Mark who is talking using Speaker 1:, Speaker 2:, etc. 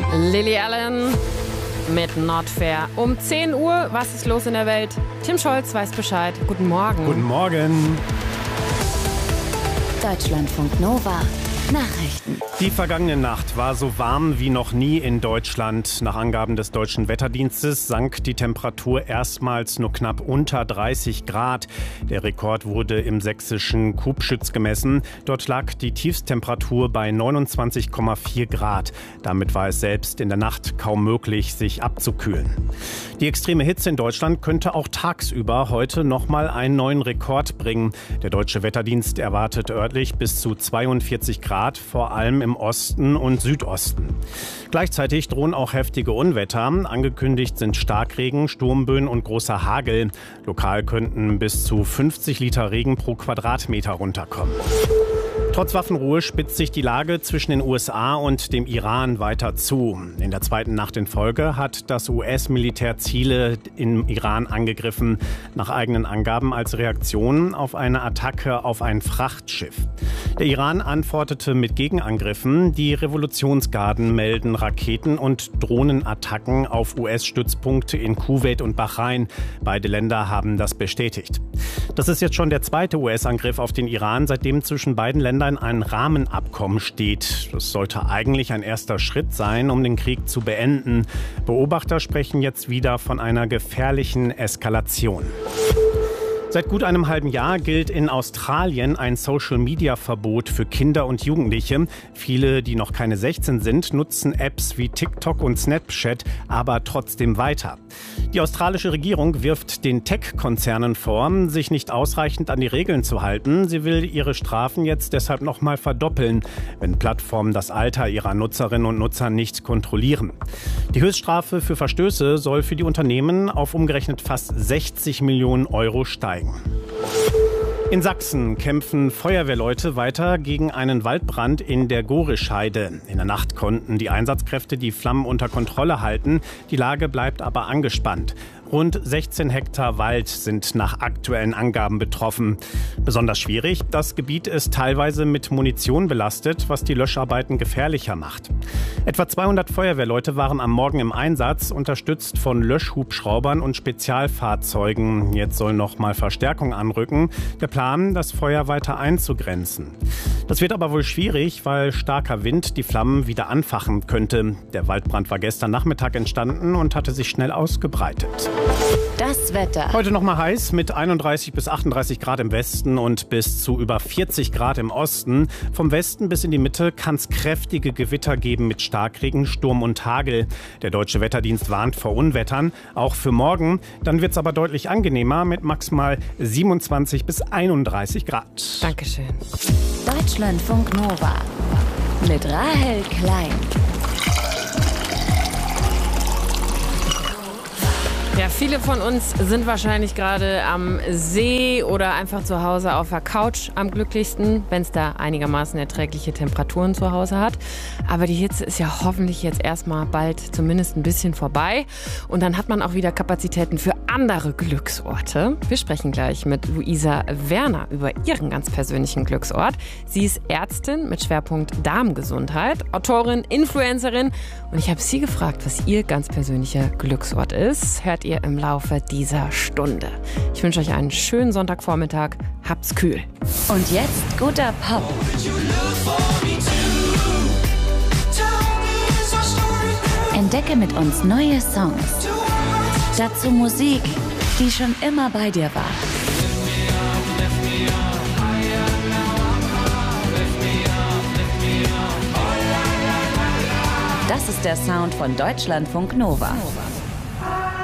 Speaker 1: Lily Allen mit Not Fair. Um 10 Uhr, was ist los in der Welt? Tim Scholz weiß Bescheid. Guten Morgen.
Speaker 2: Guten Morgen.
Speaker 3: Deutschlandfunk Nova. Nachrichten.
Speaker 2: Die vergangene Nacht war so warm wie noch nie in Deutschland. Nach Angaben des Deutschen Wetterdienstes sank die Temperatur erstmals nur knapp unter 30 Grad. Der Rekord wurde im sächsischen Kubschütz gemessen. Dort lag die Tiefsttemperatur bei 29,4 Grad. Damit war es selbst in der Nacht kaum möglich, sich abzukühlen. Die extreme Hitze in Deutschland könnte auch tagsüber heute nochmal einen neuen Rekord bringen. Der Deutsche Wetterdienst erwartet örtlich bis zu 42 Grad, vor allem im Osten und Südosten. Gleichzeitig drohen auch heftige Unwetter. Angekündigt sind Starkregen, Sturmböen und großer Hagel. Lokal könnten bis zu 50 Liter Regen pro Quadratmeter runterkommen. Trotz Waffenruhe spitzt sich die Lage zwischen den USA und dem Iran weiter zu. In der zweiten Nacht in Folge hat das US-Militär Ziele im Iran angegriffen, nach eigenen Angaben als Reaktion auf eine Attacke auf ein Frachtschiff. Der Iran antwortete mit Gegenangriffen. Die Revolutionsgarden melden Raketen- und Drohnenattacken auf US-Stützpunkte in Kuwait und Bahrain. Beide Länder haben das bestätigt. Das ist jetzt schon der zweite US-Angriff auf den Iran, seitdem zwischen beiden Ländern ein Rahmenabkommen steht. Das sollte eigentlich ein erster Schritt sein, um den Krieg zu beenden. Beobachter sprechen jetzt wieder von einer gefährlichen Eskalation. Seit gut einem halben Jahr gilt in Australien ein Social-Media-Verbot für Kinder und Jugendliche. Viele, die noch keine 16 sind, nutzen Apps wie TikTok und Snapchat, aber trotzdem weiter. Die australische Regierung wirft den Tech-Konzernen vor, sich nicht ausreichend an die Regeln zu halten. Sie will ihre Strafen jetzt deshalb noch mal verdoppeln, wenn Plattformen das Alter ihrer Nutzerinnen und Nutzer nicht kontrollieren. Die Höchststrafe für Verstöße soll für die Unternehmen auf umgerechnet fast 60 Millionen Euro steigen. In Sachsen kämpfen Feuerwehrleute weiter gegen einen Waldbrand in der Gorischheide. In der Nacht konnten die Einsatzkräfte die Flammen unter Kontrolle halten. Die Lage bleibt aber angespannt. Rund 16 Hektar Wald sind nach aktuellen Angaben betroffen. Besonders schwierig, das Gebiet ist teilweise mit Munition belastet, was die Löscharbeiten gefährlicher macht. Etwa 200 Feuerwehrleute waren am Morgen im Einsatz, unterstützt von Löschhubschraubern und Spezialfahrzeugen. Jetzt soll noch mal Verstärkung anrücken. Der Plan, das Feuer weiter einzugrenzen. Das wird aber wohl schwierig, weil starker Wind die Flammen wieder anfachen könnte. Der Waldbrand war gestern Nachmittag entstanden und hatte sich schnell ausgebreitet.
Speaker 3: Das Wetter.
Speaker 2: Heute noch mal heiß mit 31 bis 38 Grad im Westen und bis zu über 40 Grad im Osten. Vom Westen bis in die Mitte kann es kräftige Gewitter geben mit Starkregen, Sturm und Hagel. Der Deutsche Wetterdienst warnt vor Unwettern, auch für morgen. Dann wird es aber deutlich angenehmer mit maximal 27 bis 31 Grad.
Speaker 1: Dankeschön.
Speaker 3: Deutschlandfunk Nova mit Rahel Klein.
Speaker 1: Ja, viele von uns sind wahrscheinlich gerade am See oder einfach zu Hause auf der Couch am glücklichsten, wenn es da einigermaßen erträgliche Temperaturen zu Hause hat. Aber die Hitze ist ja hoffentlich jetzt erstmal bald zumindest ein bisschen vorbei. Und dann hat man auch wieder Kapazitäten für andere Glücksorte. Wir sprechen gleich mit Luisa Werner über ihren ganz persönlichen Glücksort. Sie ist Ärztin mit Schwerpunkt Darmgesundheit, Autorin, Influencerin. Und ich habe sie gefragt, was ihr ganz persönlicher Glücksort ist. Hört ihr im Laufe dieser Stunde. Ich wünsche euch einen schönen Sonntagvormittag. Habt's kühl.
Speaker 3: Und jetzt guter Pop. Entdecke mit uns neue Songs. Dazu Musik, die schon immer bei dir war. Das ist der Sound von Deutschlandfunk Nova.